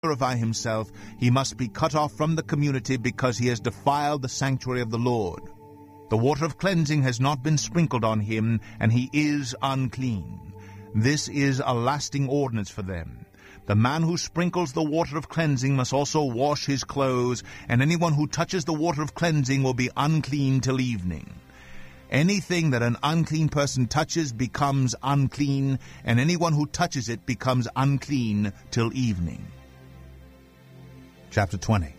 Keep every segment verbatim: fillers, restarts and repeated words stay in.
purify himself, he must be cut off from the community because he has defiled the sanctuary of the Lord. The water of cleansing has not been sprinkled on him, and he is unclean. This is a lasting ordinance for them. The man who sprinkles the water of cleansing must also wash his clothes, and anyone who touches the water of cleansing will be unclean till evening. Anything that an unclean person touches becomes unclean, and anyone who touches it becomes unclean till evening. Chapter twenty.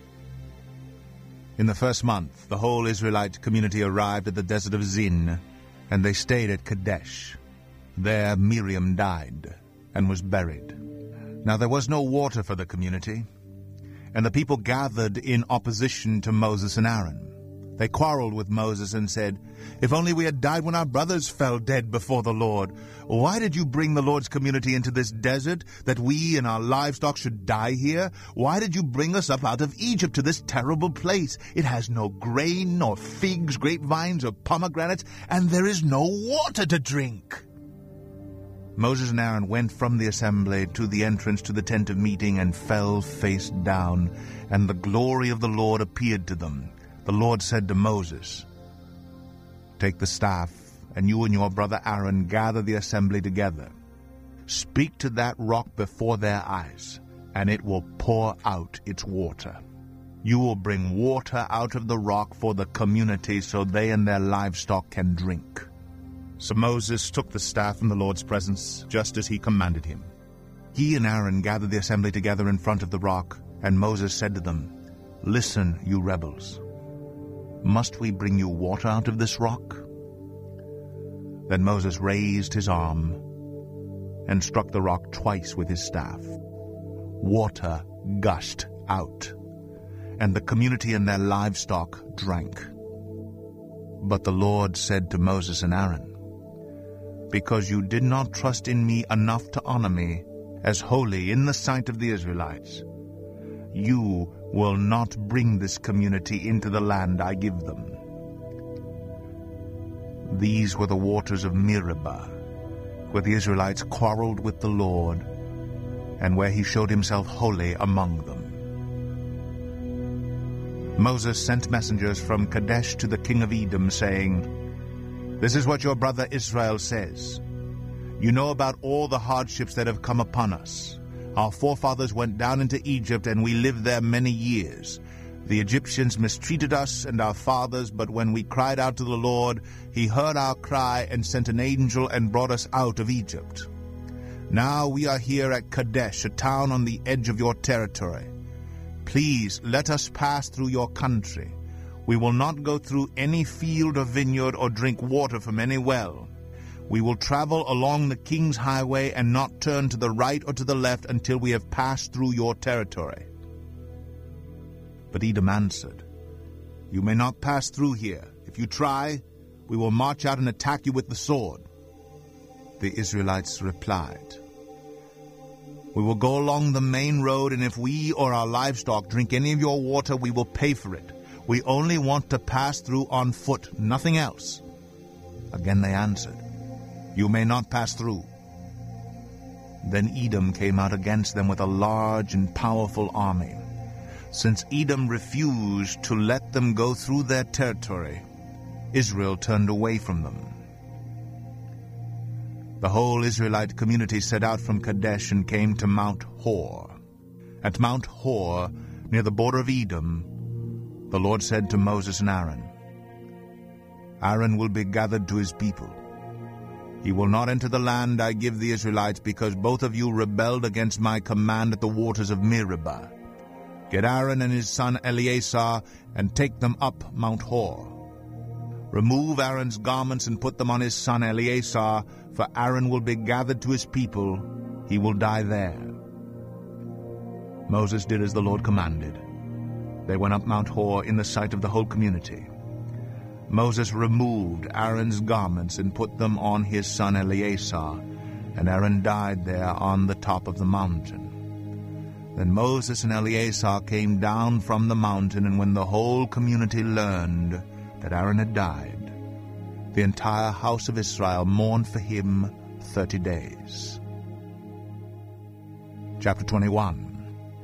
In the first month, the whole Israelite community arrived at the desert of Zin, and they stayed at Kadesh. There Miriam died and was buried. Now there was no water for the community, and the people gathered in opposition to Moses and Aaron. They quarreled with Moses and said, "If only we had died when our brothers fell dead before the Lord. Why did you bring the Lord's community into this desert, that we and our livestock should die here? Why did you bring us up out of Egypt to this terrible place? It has no grain, nor figs, grapevines, or pomegranates, and there is no water to drink." Moses and Aaron went from the assembly to the entrance to the tent of meeting and fell face down, and the glory of the Lord appeared to them. The Lord said to Moses, "Take the staff, and you and your brother Aaron gather the assembly together. Speak to that rock before their eyes, and it will pour out its water. You will bring water out of the rock for the community so they and their livestock can drink." So Moses took the staff from the Lord's presence, just as he commanded him. He and Aaron gathered the assembly together in front of the rock, and Moses said to them, "Listen, you rebels. Must we bring you water out of this rock?" Then Moses raised his arm and struck the rock twice with his staff. Water gushed out, and the community and their livestock drank. But the Lord said to Moses and Aaron, "Because you did not trust in me enough to honor me as holy in the sight of the Israelites, you will not bring this community into the land I give them." These were the waters of Meribah, where the Israelites quarreled with the Lord, and where he showed himself holy among them. Moses sent messengers from Kadesh to the king of Edom, saying, "This is what your brother Israel says. You know about all the hardships that have come upon us. Our forefathers went down into Egypt, and we lived there many years. The Egyptians mistreated us and our fathers, but when we cried out to the Lord, he heard our cry and sent an angel and brought us out of Egypt. Now we are here at Kadesh, a town on the edge of your territory. Please let us pass through your country. We will not go through any field or vineyard or drink water from any well. We will travel along the king's highway and not turn to the right or to the left until we have passed through your territory." But Edom answered, "You may not pass through here. If you try, we will march out and attack you with the sword." The Israelites replied, "We will go along the main road, and if we or our livestock drink any of your water, we will pay for it. We only want to pass through on foot, nothing else." Again they answered, "You may not pass through." Then Edom came out against them with a large and powerful army. Since Edom refused to let them go through their territory, Israel turned away from them. The whole Israelite community set out from Kadesh and came to Mount Hor. At Mount Hor, near the border of Edom, the Lord said to Moses and Aaron, "Aaron will be gathered to his people. He will not enter the land I give the Israelites, because both of you rebelled against my command at the waters of Meribah. Get Aaron and his son Eleazar and take them up Mount Hor. Remove Aaron's garments and put them on his son Eleazar, for Aaron will be gathered to his people. He will die there." Moses did as the Lord commanded. They went up Mount Hor in the sight of the whole community. Moses removed Aaron's garments and put them on his son Eleazar, and Aaron died there on the top of the mountain. Then Moses and Eleazar came down from the mountain, and when the whole community learned that Aaron had died, the entire house of Israel mourned for him thirty days. Chapter twenty-one.